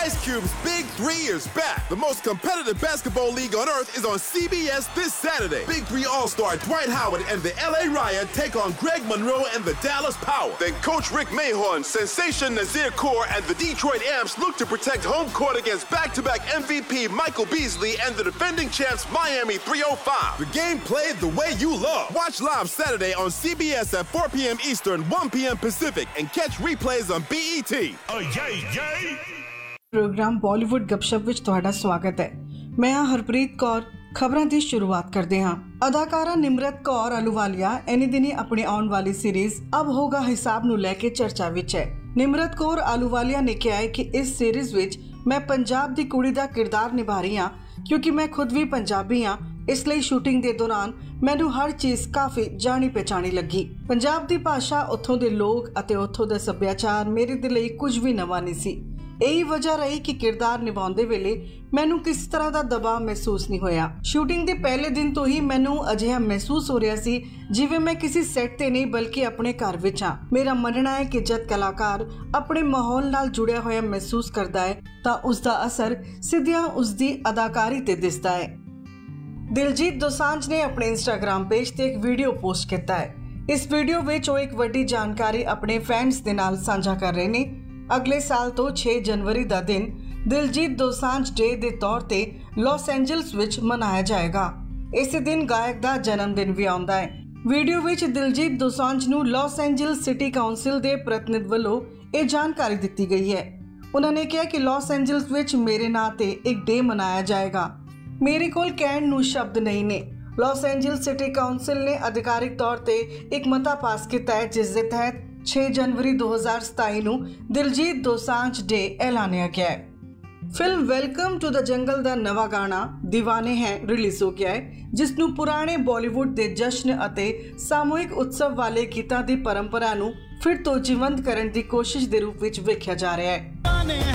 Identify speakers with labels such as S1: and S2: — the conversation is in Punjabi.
S1: Ice Cube's Big 3 is back. The most competitive basketball league on earth is on CBS this Saturday. Big 3 All-Star Dwight Howard and the LA Riot take on Greg Monroe and the Dallas Power. Then Coach Rick Mahorn, Sensation Nazir Kaur and the Detroit Amps look to protect home court against back-to-back MVP Michael Beasley and the defending champs Miami 305. The game played the way you love. Watch live Saturday on CBS at 4 p.m. Eastern, 1 p.m. Pacific, and catch replays on BET. Oh, yay!
S2: Programme Bollywood ਗੱਪਸ਼ਪ ਵਿੱਚ ਤੁਹਾਡਾ ਸਵਾਗਤ ਹੈ। ਮੈਂ ਹਾਂ ਹਰਪ੍ਰੀਤ ਕੌਰ। ਖਬਰਾਂ ਦੀ ਸ਼ੁਰੂਆਤ ਕਰਦੇ ਹਾਂ। ਅਦਾਕਾਰਾ ਨਿਮਰਤ ਕੌਰ ਆਲੂਵਾਲੀਆ ਇਨੀ ਦਿਨੀ ਆਪਣੀ ਆਉਣ ਵਾਲੀ ਸੀਰੀਜ਼ ਅਬ ਹੋਗਾ ਹਿਸਾਬ ਨੂੰ ਲੈ ਕੇ ਚਰਚਾ ਵਿੱਚ ਹੈ। ਨਿਮਰਤ ਕੌਰ ਆਲੂਵਾਲੀਆ ਨੇ ਕਿਹਾ ਹੈ ਕਿ ਇਸ ਸੀਰੀਜ਼ ਵਿੱਚ ਮੈਂ ਪੰਜਾਬ ਦੀ ਕੁੜੀ ਦਾ ਕਿਰਦਾਰ ਨਿਭਾ ਰਹੀ ਹਾਂ ਕਿਉਂਕਿ ਮੈਂ ਖੁਦ ਵੀ ਪੰਜਾਬੀ ਹਾਂ। ਇਸ ਲਈ ਸ਼ੂਟਿੰਗ ਦੇ ਦੌਰਾਨ ਮੈਨੂੰ ਹਰ ਚੀਜ਼ ਕਾਫੀ ਜਾਣੀ ਪਛਾਣੀ ਲੱਗੀ। ਪੰਜਾਬ ਦੀ ਭਾਸ਼ਾ, ਉੱਥੋਂ ਦੇ ਲੋਕ ਅਤੇ ਉੱਥੋਂ ਦਾ ਸੱਭਿਆਚਾਰ ਮੇਰੇ ਦੇ ਲਈ ਕੁਝ ਵੀ ਨਵਾਂ ਨਹੀਂ ਸੀ। ਇਹੀ ਵਜ੍ਹਾ ਰਹੀ ਕਿ ਕਿਰਦਾਰ ਨਿਭਾਉਂਦੇ ਵੇਲੇ ਮੈਨੂੰ ਕਿਸੇ ਤਰ੍ਹਾਂ ਦਾ ਦਬਾਅ ਮਹਿਸੂਸ ਨਹੀਂ ਹੋਇਆ। ਸ਼ੂਟਿੰਗ ਦੇ ਪਹਿਲੇ ਦਿਨ ਤੋਂ ਹੀ ਮੈਨੂੰ ਅਜਿਹਾ ਮਹਿਸੂਸ ਹੋ ਰਿਹਾ ਸੀ ਜਿਵੇਂ ਮੈਂ ਕਿਸੇ ਸੈੱਟ ਤੇ ਨਹੀਂ ਬਲਕਿ ਆਪਣੇ ਘਰ ਵਿੱਚ ਹਾਂ। ਮੇਰਾ ਮੰਨਣਾ ਹੈ ਕਿ ਜਦ ਕਲਾਕਾਰ ਆਪਣੇ ਮਾਹੌਲ ਨਾਲ ਜੁੜਿਆ ਹੋਇਆ ਮਹਿਸੂਸ ਕਰਦਾ ਹੈ ਤਾਂ ਉਸ ਦਾ ਅਸਰ ਸਿੱਧਿਆਂ ਉਸ ਦੀ ਅਦਾਕਾਰੀ ਤੇ ਦਿਸਦਾ ਹੈ। ਦਿਲਜੀਤ ਦੋਸਾਂਝ ਨੇ ਆਪਣੇ ਇੰਸਟਾਗ੍ਰਾਮ ਪੇਜ ਤੇ ਇੱਕ ਵੀਡੀਓ ਪੋਸਟ ਕੀਤਾ ਹੈ। ਇਸ ਵੀਡੀਓ ਵਿੱਚ ਉਹ ਇੱਕ ਵੱਡੀ ਜਾਣਕਾਰੀ ਆਪਣੇ ਫੈਨਸ ਦੇ ਨਾਲ ਸਾਂਝਾ ਕਰ ਰਹੇ ਨੇ। ਅਗਲੇ ਸਾਲ ਤੋਂ 6 ਜਨਵਰੀ ਦਾ ਦਿਨ ਦਿਲਜੀਤ ਦੋਸਾਂਝ ਡੇ ਦੇ ਤੌਰ ਤੇ ਲਾਸ ਐਂਜਲਸ ਵਿੱਚ ਮਨਾਇਆ ਜਾਏਗਾ। ਇਸੇ ਦਿਨ ਗਾਇਕ ਦਾ ਜਨਮ ਦਿਨ ਵੀ ਆਉਂਦਾ ਹੈ। ਵੀਡੀਓ ਵਿੱਚ ਦਿਲਜੀਤ ਦੋਸਾਂਝ ਨੂੰ ਲਾਸ ਐਂਜਲਸ ਸਿਟੀ ਕਾਉਂਸਲ ਦੇ ਪ੍ਰਤੀਨਿਧ ਵੱਲੋਂ ਇਹ ਜਾਣਕਾਰੀ ਦਿੱਤੀ ਗਈ ਹੈ। ਉਹਨਾਂ ਨੇ ਕਿਹਾ ਕਿ ਲਾਸ ਐਂਜਲਸ ਵਿੱਚ ਮੇਰੇ ਨਾਂ ਤੇ ਇੱਕ ਡੇ ਮਨਾਇਆ ਜਾਏਗਾ। ਮੇਰੇ ਕੋਲ ਕਹਿਣ ਨੂੰ ਸ਼ਬਦ ਨਹੀਂ ਨੇ। ਲਾਸ ਐਂਜਲਸ ਸਿਟੀ ਕਾਉਂਸਲ ਨੇ ਅਧਿਕਾਰਿਕ ਤੌਰ ਤੇ ਇੱਕ ਮਤਾ ਪਾਸ ਕੀਤਾ ਹੈ ਜਿਸ ਦੇ ਤਹਿਤ 6 ਜਨਵਰੀ 2027 ਨੂੰ ਦਿਲਜੀਤ ਦੋਸਾਂਝ ਡੇ ਐਲਾਨਿਆ ਗਿਆ ਹੈ। ਫਿਲਮ ਵੈਲਕਮ ਟੂ ਦ ਜੰਗਲ ਦਾ ਨਵਾਂ ਗਾਣਾ دیਵਾਨੇ ਹੈ ਰਿਲੀਜ਼ ਹੋ ਗਿਆ ਹੈ, ਜਿਸ ਨੂੰ ਪੁਰਾਣੇ ਬਾਲੀਵੁੱਡ ਦੇ ਜਸ਼ਨ ਅਤੇ ਸਾਮੂਹਿਕ ਉਤਸਵ ਵਾਲੇ ਗੀਤਾਂ ਦੀ ਪਰੰਪਰਾ ਨੂੰ ਫਿਰ ਤੋਂ ਜੀਵੰਤ ਕਰਨ ਦੀ ਕੋਸ਼ਿਸ਼ ਦੇ ਰੂਪ ਵਿੱਚ ਵੇਖਿਆ ਜਾ ਰਿਹਾ ਹੈ।